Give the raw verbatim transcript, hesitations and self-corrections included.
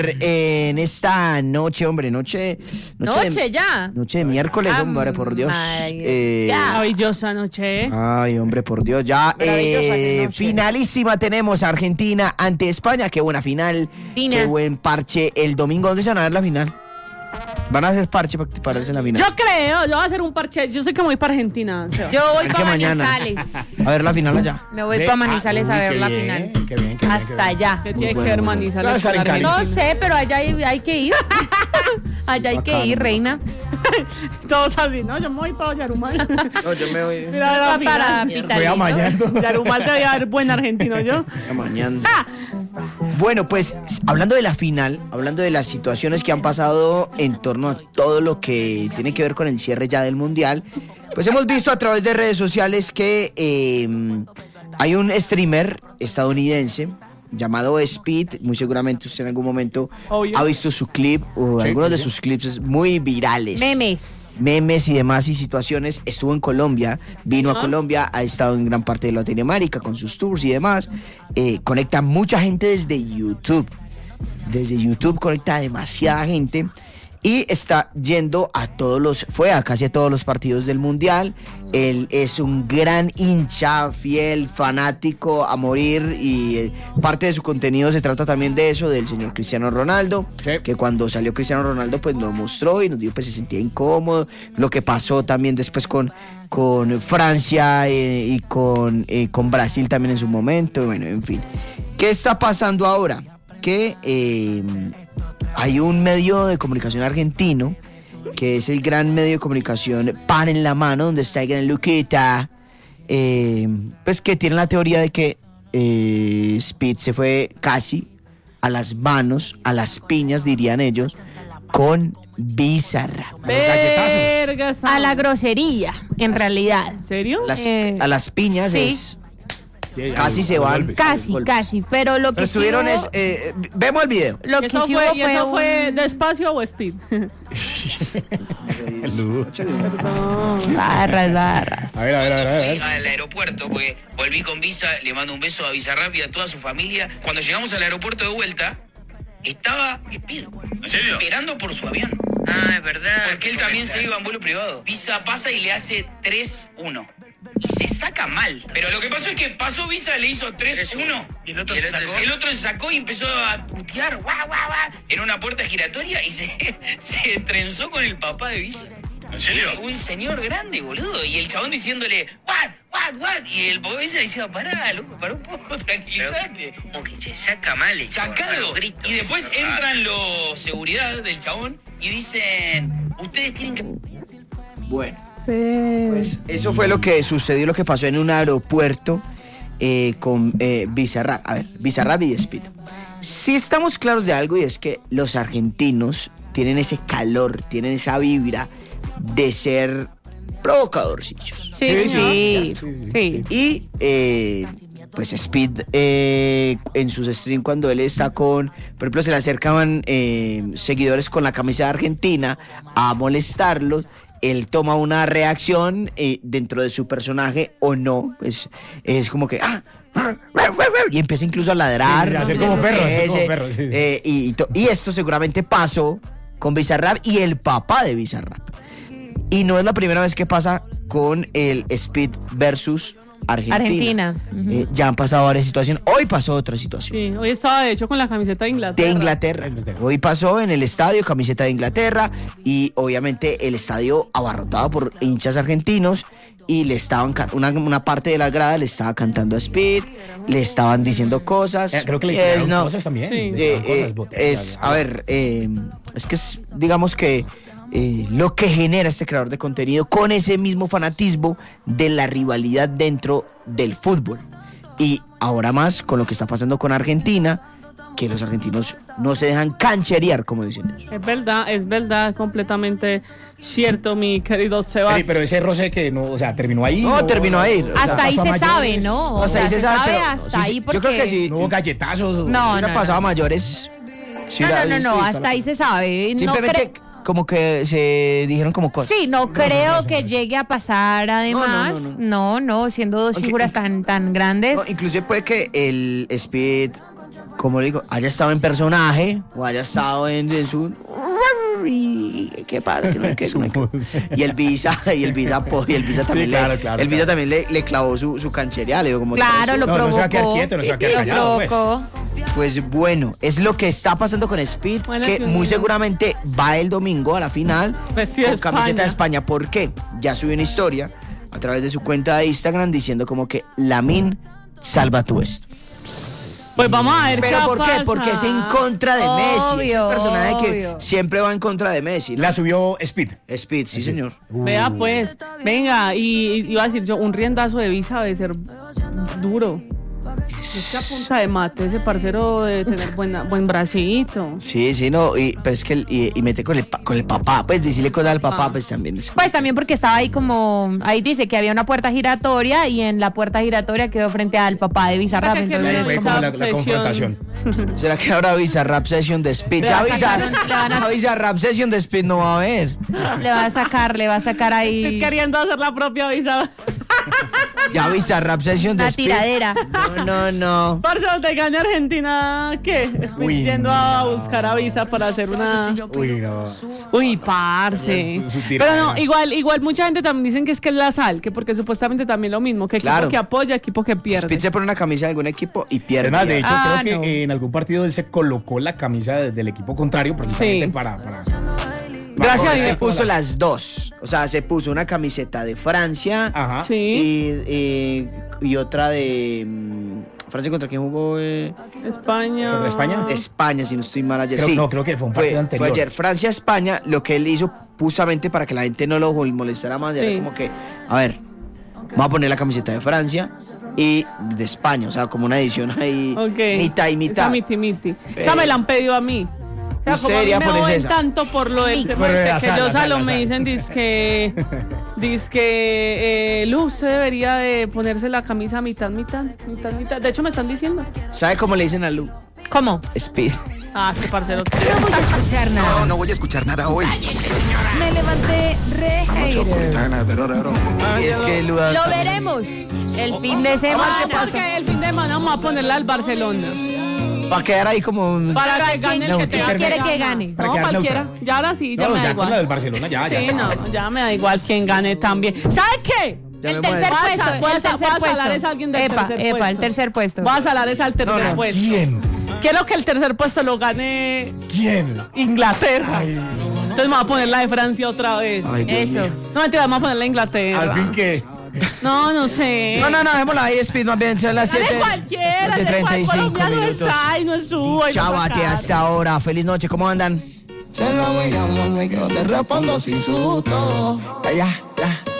En esta noche, hombre, noche... Noche, de, ya. Noche de miércoles, hombre, por Dios. Eh, Maravillosa noche, ¿eh? Ay, hombre, por Dios, ya. Eh, finalísima tenemos Argentina ante España. Qué buena final. Fina. Qué buen parche. El domingo, ¿dónde se van a ver la final? ¿Van a hacer parche para pararse en la final? Yo creo, yo voy a hacer un parche. Yo sé que me voy para Argentina. Yo voy para Manizales. A ver la final allá. Me voy para Manizales a ver la final. Qué bien, qué bien, hasta allá. ¿Qué tiene que ver Manizales? No sé, pero allá hay, hay que ir. Allá hay que ir, reina. Todos así, ¿no? Yo me voy para Yarumal. No, yo me voy. Mira, para Voy amañando. Yarumal te voy a ver buen argentino, yo. Amañando. Ah. Bueno, pues hablando de la final, hablando de las situaciones que han pasado en torno a todo lo que tiene que ver con el cierre ya del Mundial, pues hemos visto a través de redes sociales que eh, hay un streamer estadounidense llamado Speed, muy seguramente usted en algún momento Obvio. ha visto su clip o sí, algunos sí, de sus clips muy virales. Memes. Memes y demás y situaciones. Estuvo en Colombia, vino uh-huh. a Colombia, ha estado en gran parte de Latinoamérica con sus tours y demás. Eh, conecta mucha gente desde YouTube. Desde YouTube conecta a demasiada gente. Y está yendo a todos los, fue a casi a todos los partidos del Mundial. Él es un gran hincha, fiel, fanático a morir y eh, parte de su contenido se trata también de eso, del señor Cristiano Ronaldo, sí. que cuando salió Cristiano Ronaldo pues nos mostró y nos dijo pues se sentía incómodo, lo que pasó también después con, con Francia eh, y con, eh, con Brasil también en su momento, bueno, en fin. ¿Qué está pasando ahora? Que... Eh, hay un medio de comunicación argentino que es el gran medio de comunicación Pan en la Mano, donde está el Luquita, eh, pues que tiene la teoría de que eh, Speed se fue casi a las manos, a las piñas, dirían ellos, con Bizarrap. Vergas. A la grosería, en realidad. ¿En serio? Las, eh, a las piñas sí. es... Yeah, casi se van. Golpes. Casi, golpes. casi. Pero lo que pero estuvieron sí es. Eh, vemos el video. Lo que eso sí fue, hubo fue. ¿Eso un... fue despacio o Speed? Perdón. Barras, barras. A ver, a ver, a ver. A ver. Fui al aeropuerto porque volví con Visa, le mando un beso a Bizarrap y a toda su familia. Cuando llegamos al aeropuerto de vuelta, estaba Speed. ¿En serio? Esperando por su avión. Ah, es verdad. Porque él también se iba en vuelo privado. Visa pasa y le hace tres uno. Y se saca mal. Pero lo que pasó es que pasó Visa, le hizo tres uno. ¿Y el otro, ¿Y el, se sacó? el otro se sacó y empezó a putear guau, guau, guau, en una puerta giratoria y se, se trenzó con el papá de Visa. ¿En serio? Un señor grande, boludo. Y el chabón diciéndole, what, what, what. Y el papá de Visa le decía, pará, loco, pará un poco, tranquilízate. Como que se saca mal el chabón. Sacado. Y después entran los seguridad del chabón y dicen, ustedes tienen que... Bueno. Pues eso fue lo que sucedió, lo que pasó en un aeropuerto eh, con eh, Bizarrap. A ver, Bizarrap y Speed. Sí estamos claros de algo y es que los argentinos tienen ese calor, tienen esa vibra de ser provocadorcillos. Sí, sí, sí. sí, sí. Y eh, pues Speed eh, en sus streams cuando él está con, por ejemplo, se le acercaban eh, seguidores con la camisa de Argentina a molestarlos. Él toma una reacción eh, dentro de su personaje o no, pues es como que ah, y empieza incluso a ladrar, sí, sí, hacer como perro, hacer como perro sí. eh, y, y esto seguramente pasó con Bizarrap y el papá de Bizarrap. Y no es la primera vez que pasa con el Speed versus Argentina. Argentina. Uh-huh. Eh, ya han pasado varias situaciones. Hoy pasó otra situación. Sí, hoy estaba de hecho con la camiseta de Inglaterra. De Inglaterra. Inglaterra. Hoy pasó en el estadio camiseta de Inglaterra y obviamente el estadio abarrotado por hinchas argentinos y le estaban una, una parte de la grada le estaba cantando a Speed, le estaban diciendo cosas. Eh, creo que le tiraron no, cosas también. Sí. Eh, eh, cosas, botellas, es, a ver, eh, es que es, digamos que Eh, lo que genera este creador de contenido con ese mismo fanatismo de la rivalidad dentro del fútbol. Y ahora más con lo que está pasando con Argentina, que los argentinos no se dejan cancherear, como dicen ellos. Es verdad, es verdad, completamente cierto, mi querido Sebastián. Pero ese roce que no, o sea, terminó ahí. No, no terminó ahí. Hasta o sea, ahí se sabe, ¿no? O hasta sea, ahí se, se sabe, sabe pero, hasta sí, ahí porque... Yo creo que sí. No hubo galletazos. No, si no, no, pasado no. mayores. Sí, no, no, no, no, hasta ahí se sabe. Simplemente... No cre- como que se dijeron como cosas. Sí, no, no creo no, no, que llegue a pasar además. No, no, no, no, no siendo dos okay, figuras tan, tan grandes. No, inclusive puede que el Speed como le digo, haya estado en personaje o haya estado en, en su... Y, ¿qué pasa? Que no hay que- no hay que- Y el Visa, y el Visa, po- y el Visa también, Sí, claro, le, claro, el Visa claro. también le, le clavó su, su canchería, le digo como Claro, todo lo eso. No, no provocó. se va a quedar quieto, no se va a quedar Lo callado, pues. provocó. Pues bueno, es lo que está pasando con Speed, Bueno, que que muy no. seguramente va el domingo a la final Vestido con de camiseta de España. España. ¿Por qué? Ya subió una historia a través de su cuenta de Instagram diciendo como que Lamine, salva tu esto. Pues vamos a ver ¿Pero qué por qué? pasa. Porque es en contra de Messi. Es el Obvio, personaje que obvio. siempre va en contra de Messi. La subió Speed. Speed, sí, señor. Vea pues, venga, y, y iba a decir yo, un riendazo de Visa debe ser duro. Es que a punta de mate, ese parcero debe tener buena, buen bracito. Sí, sí, no, y, pero es que el- y, y mete con el, pa- con el papá, pues decirle cosas al papá, pues también es... Pues también porque estaba ahí como, ahí dice que había una puerta giratoria y en la puerta giratoria quedó frente al papá de Bizarrap. Fue que Entonces no Fue es como como, la, la confrontación. ¿Será que ahora Bizarrap Session de Speed? Le Ya va a Bizarrap sacar un- le van a- ya Bizarrap Session de Speed no va a haber. le va a sacar, le va a sacar ahí Queriendo hacer la propia Visa. Ya Bizarrap Session de una Speed. tiradera. No, no, no. Parce, te gane Argentina, ¿qué? Estoy Uy, yendo no. a buscar a Visa para hacer una... Uy, no. Uy, parce. Su Pero no, tiradera. igual, igual mucha gente también dicen que es que es la sal, que porque supuestamente también lo mismo, que equipo Claro. que apoya, equipo que pierde. Speed se pone una camisa de algún equipo y pierde. Además, de hecho, Ah, creo no. que en algún partido él se colocó la camisa de- del equipo contrario precisamente Sí. para, para. Gracias a Se Dios. puso las dos. O sea, se puso una camiseta de Francia Ajá. Sí. y, y, y otra de... mm, ¿Francia contra quién jugó? eh? España. ¿Contra España? De España, si no estoy mal ayer. Creo- sí. no, creo que fue un partido anterior. Fue ayer. Francia-España, lo que él hizo justamente para que la gente no lo molestara más, era Sí. como que, a ver, vamos a poner la camiseta de Francia y de España, o sea, como una edición ahí, Ok. mitad y mitad. Esa miti miti. Esa me la han pedido a mí. O sea, Usted como a mí debería me ponerse oyen esa. tanto por lo del Mix. tema Pero este la que sal, yo la sal, salo la me sal. dicen dizque dizque eh, Luz, usted debería de ponerse la camisa mitad mitad mitad mitad. De hecho me están diciendo. ¿Sabe cómo le dicen a Lu? ¿Cómo? Speed. Ah, ese parcero. No voy a escuchar nada. No, no voy a escuchar nada hoy. Me levanté re hater. Y es que Lu da- Lo veremos el fin de semana. Porque el fin de semana vamos a ponerla al Barcelona. para quedar ahí como... Para que gane el que ¿Quién tenga quiere ganar. que gane? Para No, quedar cualquiera. neutral. Ya ahora sí, ya No, me da ya con la igual. del Barcelona, ya, ya. Sí, no, ya me da igual quién gane también. ¿Sabes qué? Ya El me tercer muero. puesto, Voy a- voy a- el tercer voy a salar puesto. es alguien del epa, tercer epa, puesto. el tercer puesto. Voy a salar es al tercer No, no. puesto. ¿Quién? Quiero que el tercer puesto lo gane ¿Quién? Inglaterra. Entonces me voy a poner la de Francia otra vez. Ay, Dios Eso. mío. No, mentira, vamos a poner la de Inglaterra. Al fin que. No, no sé. No, no, no, dejémosla ahí, Speed, más bien, son las Dale siete cualquiera, de treinta y cual cinco Colombia no es minutos. ay, no es subo. hay que Chavate sacar. hasta ahora, feliz noche, ¿cómo andan? Se lo voy a me quedo te respondo sin susto. Ya, ya, ya.